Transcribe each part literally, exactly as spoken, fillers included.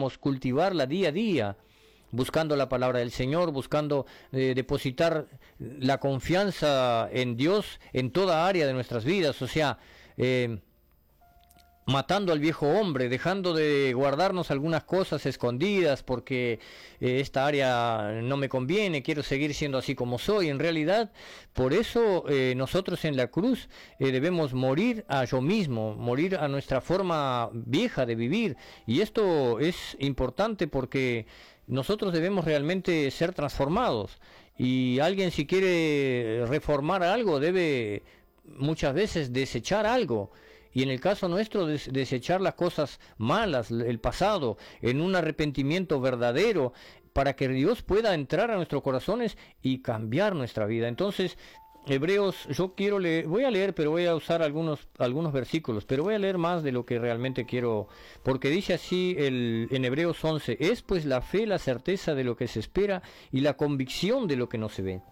necesitamos cultivarla día a día, buscando la palabra del Señor, buscando eh, depositar la confianza en Dios en toda área de nuestras vidas, o sea, eh, matando al viejo hombre, dejando de guardarnos algunas cosas escondidas porque eh, esta área no me conviene, quiero seguir siendo así como soy. En realidad, por eso eh, nosotros en la cruz eh, debemos morir a yo mismo, morir a nuestra forma vieja de vivir. Y esto es importante porque nosotros debemos realmente ser transformados. Y alguien, si quiere reformar algo, debe muchas veces desechar algo. Y en el caso nuestro, des desechar las cosas malas, el pasado, en un arrepentimiento verdadero, para que Dios pueda entrar a nuestros corazones y cambiar nuestra vida. Entonces, Hebreos, yo quiero leer, voy a leer, pero voy a usar algunos, algunos versículos, pero voy a leer más de lo que realmente quiero, porque dice así el, en Hebreos once, es pues la fe, la certeza de lo que se espera y la convicción de lo que no se ve.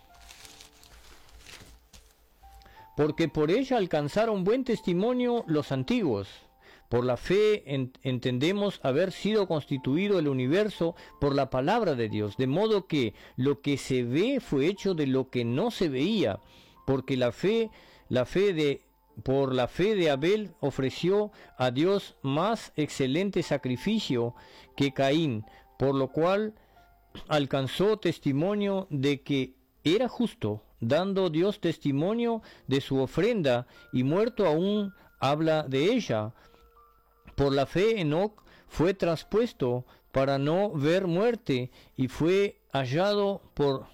Porque por ella alcanzaron buen testimonio los antiguos. Por la fe en, entendemos haber sido constituido el universo por la palabra de Dios, de modo que lo que se ve fue hecho de lo que no se veía, porque la fe, la fe de, por la fe de Abel ofreció a Dios más excelente sacrificio que Caín, por lo cual alcanzó testimonio de que era justo, dando Dios testimonio de su ofrenda, y muerto aún habla de ella. Por la fe Enoc fue traspuesto para no ver muerte, y fue hallado por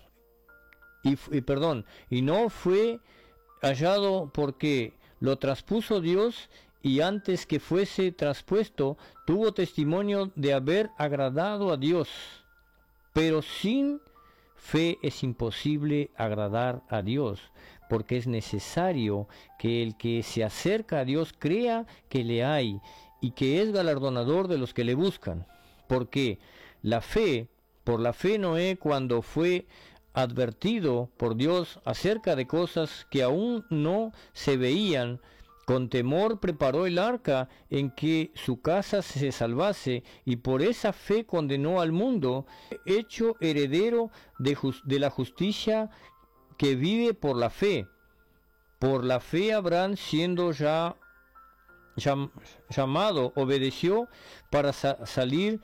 y, y perdón, y no fue hallado porque lo traspuso Dios, y antes que fuese traspuesto tuvo testimonio de haber agradado a Dios. Pero sin fe es imposible agradar a Dios, porque es necesario que el que se acerca a Dios crea que le hay y que es galardonador de los que le buscan. Porque la fe, por la fe Noé, cuando fue advertido por Dios acerca de cosas que aún no se veían, con temor preparó el arca en que su casa se salvase, y por esa fe condenó al mundo, hecho heredero de, de la justicia que vive por la fe. Por la fe Abraham, siendo ya llam, llamado, obedeció para sa salir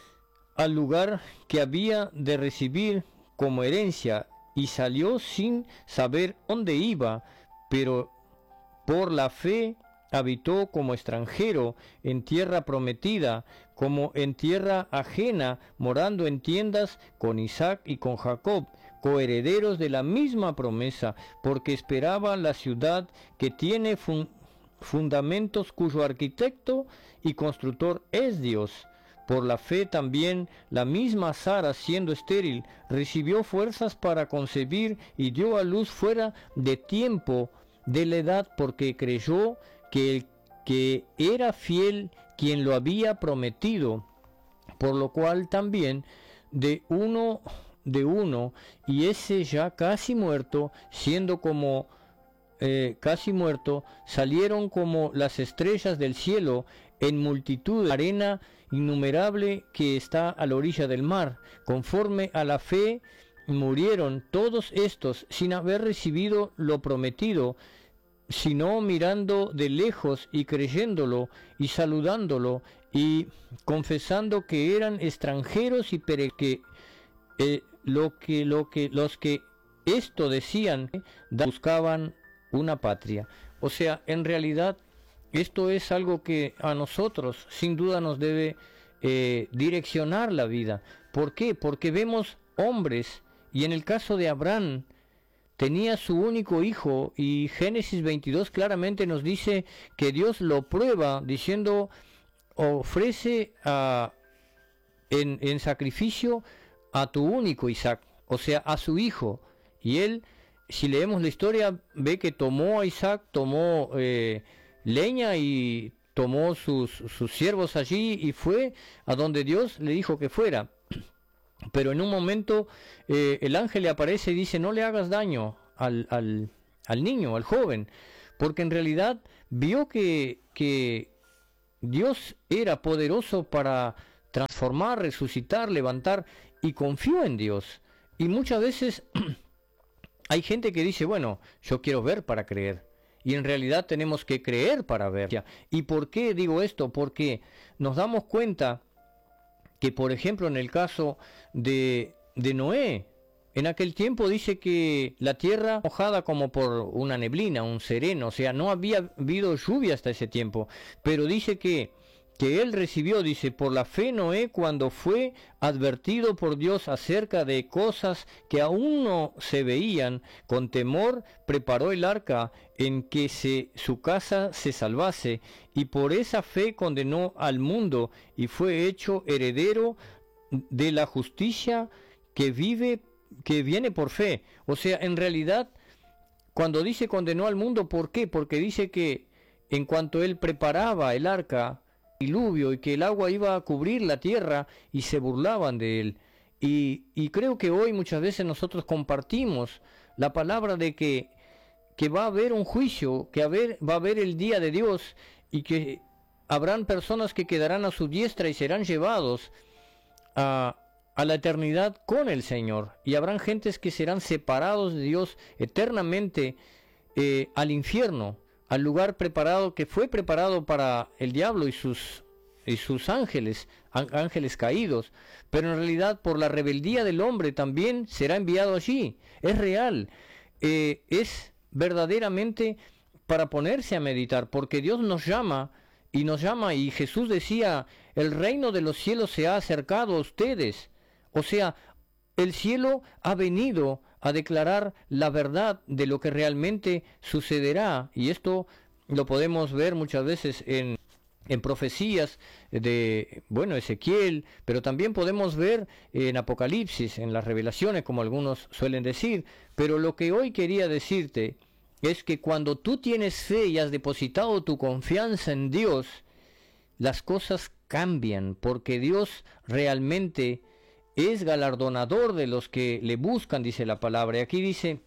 al lugar que había de recibir como herencia, y salió sin saber dónde iba, pero por la fe habitó como extranjero en tierra prometida, como en tierra ajena, morando en tiendas con Isaac y con Jacob, coherederos de la misma promesa, porque esperaba la ciudad que tiene fun fundamentos, cuyo arquitecto y constructor es Dios. Por la fe también la misma Sara, siendo estéril, recibió fuerzas para concebir y dio a luz fuera de tiempo de la edad, porque creyó que el que era fiel quien lo había prometido, por lo cual también de uno de uno, y ese ya casi muerto, siendo como eh, casi muerto, salieron como las estrellas del cielo en multitud de arena innumerable que está a la orilla del mar. Conforme a la fe murieron todos estos sin haber recibido lo prometido, sino mirando de lejos y creyéndolo y saludándolo y confesando que eran extranjeros y pere que eh, lo que lo que los que esto decían eh, buscaban una patria. O sea, en realidad esto es algo que a nosotros sin duda nos debe eh, direccionar la vida. ¿Por qué? Porque vemos hombres, y en el caso de Abraham tenía su único hijo, y Génesis veintidós claramente nos dice que Dios lo prueba diciendo, ofrece a, en, en sacrificio a tu único Isaac, o sea, a su hijo. Y él, si leemos la historia, ve que tomó a Isaac, tomó eh, leña y tomó sus, sus siervos allí y fue a donde Dios le dijo que fuera. Pero en un momento eh, el ángel le aparece y dice, no le hagas daño al, al, al niño, al joven, porque en realidad vio que, que Dios era poderoso para transformar, resucitar, levantar, y confío en Dios. Y muchas veces hay gente que dice, bueno, yo quiero ver para creer. Y en realidad tenemos que creer para ver. ¿Y por qué digo esto? Porque nos damos cuenta que, por ejemplo, en el caso de, de Noé, en aquel tiempo dice que la tierra mojada como por una neblina, un sereno, o sea, no había habido lluvia hasta ese tiempo, pero dice que, que él recibió, dice, por la fe Noé, cuando fue advertido por Dios acerca de cosas que aún no se veían, con temor preparó el arca en que se, su casa se salvase, y por esa fe condenó al mundo y fue hecho heredero de la justicia que vive que viene por fe. O sea, en realidad, cuando dice condenó al mundo, ¿por qué? Porque dice que en cuanto él preparaba el arca, diluvio, y que el agua iba a cubrir la tierra, y se burlaban de él. Y, y creo que hoy muchas veces nosotros compartimos la palabra de que, que va a haber un juicio, que haber, va a haber el día de Dios, y que habrán personas que quedarán a su diestra y serán llevados a a la eternidad con el Señor, y habrán gentes que serán separados de Dios eternamente eh, al infierno, al lugar preparado que fue preparado para el diablo y sus y sus ángeles, ángeles caídos, pero en realidad por la rebeldía del hombre también será enviado allí. Es real, eh, es verdaderamente para ponerse a meditar, porque Dios nos llama y nos llama, y Jesús decía, el reino de los cielos se ha acercado a ustedes. O sea, el cielo ha venido a declarar la verdad de lo que realmente sucederá, y esto lo podemos ver muchas veces en, en profecías de, bueno, Ezequiel, pero también podemos ver en Apocalipsis, en las revelaciones, como algunos suelen decir. Pero lo que hoy quería decirte es que cuando tú tienes fe y has depositado tu confianza en Dios, las cosas cambian, porque Dios realmente es galardonador de los que le buscan, dice la palabra. Y aquí dice,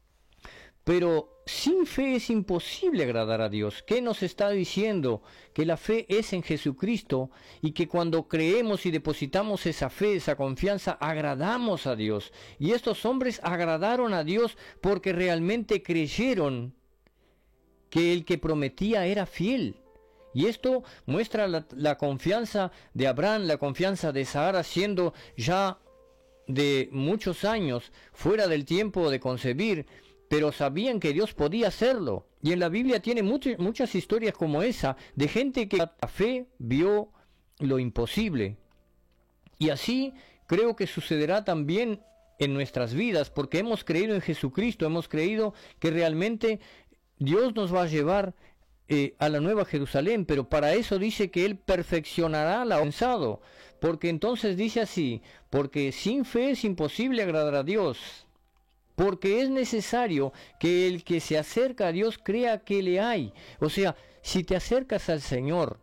pero sin fe es imposible agradar a Dios. ¿Qué nos está diciendo? Que la fe es en Jesucristo, y que cuando creemos y depositamos esa fe, esa confianza, agradamos a Dios. Y estos hombres agradaron a Dios porque realmente creyeron que el que prometía era fiel. Y esto muestra la, la confianza de Abraham, la confianza de Sara, siendo ya de muchos años fuera del tiempo de concebir, pero sabían que Dios podía hacerlo. Y en la Biblia tiene much, muchas historias como esa, de gente que la fe vio lo imposible. Y así creo que sucederá también en nuestras vidas, porque hemos creído en Jesucristo, hemos creído que realmente Dios nos va a llevar Eh, a la Nueva Jerusalén, pero para eso dice que Él perfeccionará lo pensado, porque entonces dice así, porque sin fe es imposible agradar a Dios, porque es necesario que el que se acerca a Dios crea que le hay. O sea, si te acercas al Señor,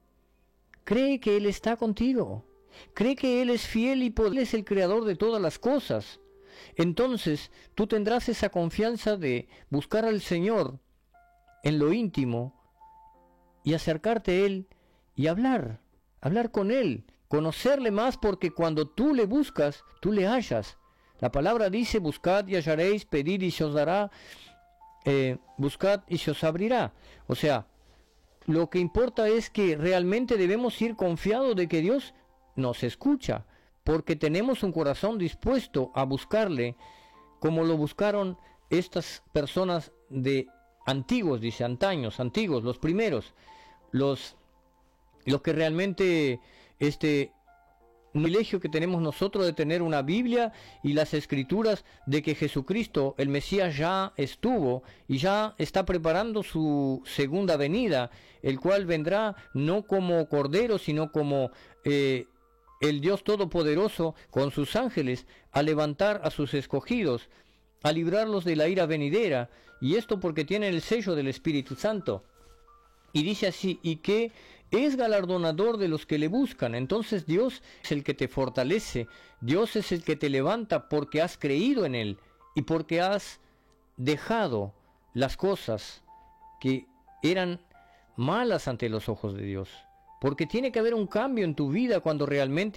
cree que Él está contigo, cree que Él es fiel y poderoso, Él es el creador de todas las cosas. Entonces tú tendrás esa confianza de buscar al Señor en lo íntimo y acercarte a Él y hablar, hablar con Él, conocerle más, porque cuando tú le buscas, tú le hallas. La palabra dice, buscad y hallaréis, pedid y se os dará, eh, buscad y se os abrirá. O sea, lo que importa es que realmente debemos ir confiados de que Dios nos escucha, porque tenemos un corazón dispuesto a buscarle, como lo buscaron estas personas de antiguos, dice, antaños, antiguos, los primeros, los, los que realmente, este, un privilegio que tenemos nosotros de tener una Biblia y las Escrituras de que Jesucristo, el Mesías, ya estuvo y ya está preparando su segunda venida, el cual vendrá no como Cordero, sino como eh, el Dios Todopoderoso con sus ángeles, a levantar a sus escogidos, a librarlos de la ira venidera, y esto porque tienen el sello del Espíritu Santo. Y dice así, y que es galardonador de los que le buscan. Entonces Dios es el que te fortalece, Dios es el que te levanta porque has creído en Él y porque has dejado las cosas que eran malas ante los ojos de Dios. Porque tiene que haber un cambio en tu vida cuando realmente